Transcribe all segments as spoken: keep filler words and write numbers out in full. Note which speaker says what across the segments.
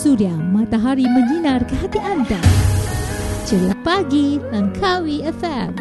Speaker 1: Suria Matahari menyinar ke hati anda. Ceria Pagi Langkawi F M.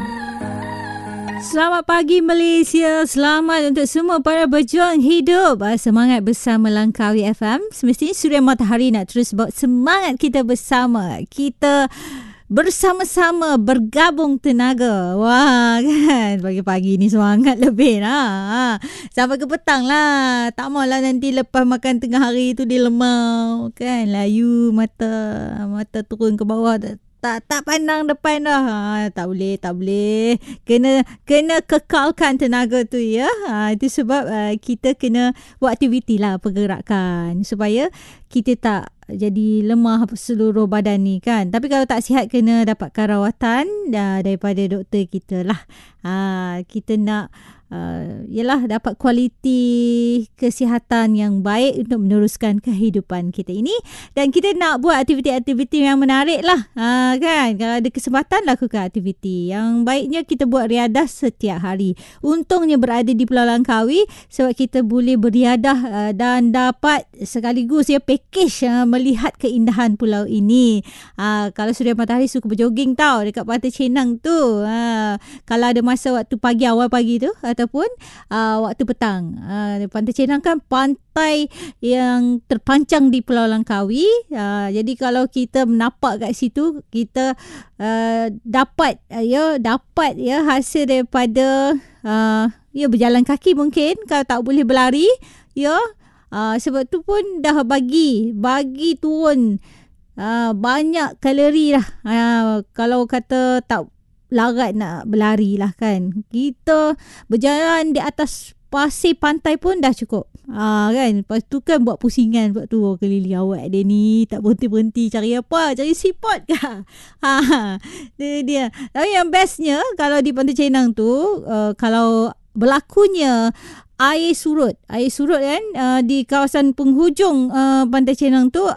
Speaker 2: Selamat pagi Malaysia. Selamat untuk semua para berjuang hidup. Semangat bersama Langkawi F M. Semestinya Suria Matahari nak terus bawa semangat kita bersama. Kita bersama-sama bergabung tenaga. Wah kan, pagi-pagi ni semangat lebih lah. Sampai ke petang lah. Tak maulah nanti lepas makan tengah hari tu dia lemau kan, layu mata, mata turun ke bawah. Tak tak pandang depan dah. Ha, tak boleh, tak boleh. Kena kena kekalkan tenaga tu ya. Ha, itu sebab uh, kita kena buat aktiviti lah, pergerakan supaya kita tak jadi lemah seluruh badan ni kan. Tapi kalau tak sihat kena dapatkan rawatan uh, daripada doktor kita lah. Ha, kita nak Uh, yalah dapat kualiti kesihatan yang baik untuk meneruskan kehidupan kita ini, dan kita nak buat aktiviti-aktiviti yang menarik lah, uh, kan. Kalau ada kesempatan lakukan aktiviti yang baiknya kita buat riadah setiap hari. Untungnya berada di Pulau Langkawi sebab kita boleh beriadah uh, dan dapat sekaligus ya package uh, melihat keindahan pulau ini. Uh, kalau Suria Matahari suka berjoging tau dekat Pantai Cenang tu. Uh, kalau ada masa waktu pagi, awal pagi tu ataupun uh, waktu petang. Uh, Pantai Cenang kan pantai yang terpancang di Pulau Langkawi. Uh, jadi kalau kita menapak kat situ, kita uh, dapat uh, ya dapat ya hasil daripada uh, ya berjalan kaki mungkin kalau tak boleh berlari ya. Uh, sebab tu pun dah bagi bagi turun uh, banyak kalori lah. Uh, kalau kata tak larat nak berlari lah kan, kita berjalan di atas pasir pantai pun dah cukup. Ah kan, lepas tu kan buat pusingan buat tu, oh, keliling awak dia ni tak berhenti-berhenti cari apa, cari siput ke. Ha, dia, dia. Tapi yang bestnya kalau di Pantai Cenang tu, uh, kalau berlakunya air surut, air surut kan uh, di kawasan penghujung uh, Pantai Cenang tu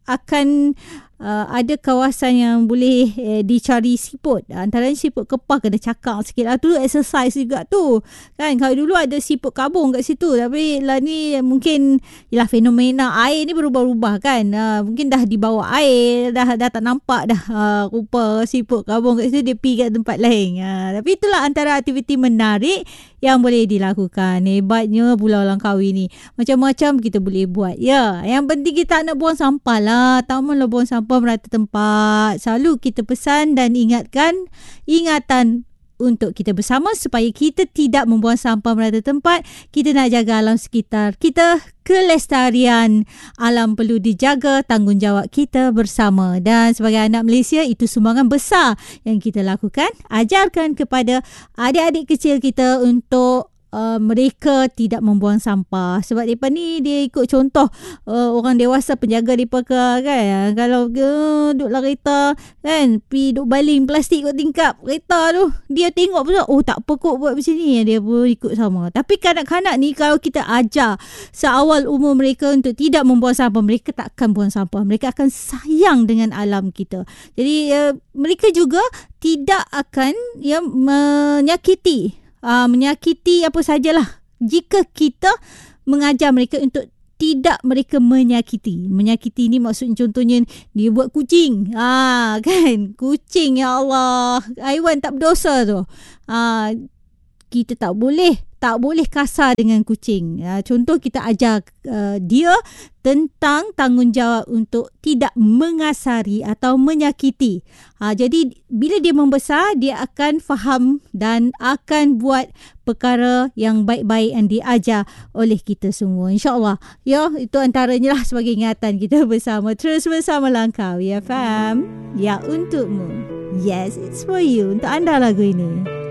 Speaker 2: akan uh, ada kawasan yang boleh eh, dicari siput. Antaranya siput kepah, kena cakap sikit lah. Tu exercise juga tu kan. Kalau dulu ada siput kabung kat situ, tapi lah ni mungkin ialah fenomena air ni berubah-ubah kan. Uh, mungkin dah dibawa air, dah dah tak nampak dah uh, rupa siput kabung kat situ, dia pergi kat tempat lain. Uh, tapi itulah antara aktiviti menarik yang boleh dilakukan. Hebatnya Pulau Langkawi ni, macam-macam kita boleh buat ya. Yang penting kita nak buang sampah lah. Tak maulah buang sampah merata tempat. Selalu kita pesan dan ingatkan, ingatan untuk kita bersama supaya kita tidak membuang sampah merata tempat. Kita nak jaga alam sekitar kita. Kelestarian alam perlu dijaga, tanggungjawab kita bersama. Dan sebagai anak Malaysia, itu sumbangan besar yang kita lakukan. Ajarkan kepada adik-adik kecil kita untuk Uh, mereka tidak membuang sampah. Sebab mereka ni dia ikut contoh uh, orang dewasa, penjaga mereka kan. Kalau uh, duduk lah kereta kan, pergi duduk baling plastik kat tingkap kereta tu, dia tengok pun, oh tak apa kot buat macam ni, dia pun ikut sama. Tapi kanak-kanak ni kalau kita ajar seawal umur mereka untuk tidak membuang sampah, mereka tak akan buang sampah. Mereka akan sayang dengan alam kita. Jadi uh, mereka juga tidak akan ya menyakiti Uh, menyakiti apa sajalah jika kita mengajar mereka untuk tidak mereka menyakiti. Menyakiti ni maksud contohnya dia buat kucing. Ah kan, kucing, ya Allah, haiwan tak berdosa tu. Ah kita tak boleh tak boleh kasar dengan kucing. Uh, contoh kita ajar uh, dia tentang tanggungjawab untuk tidak mengasari atau menyakiti. Uh, jadi bila dia membesar, dia akan faham dan akan buat perkara yang baik-baik yang diajar oleh kita semua. InsyaAllah. Ya, itu antaranya lah sebagai ingatan kita bersama. Terus bersama Langkawi F M. Ya, untukmu. Yes, it's for you. Untuk anda lagu ini.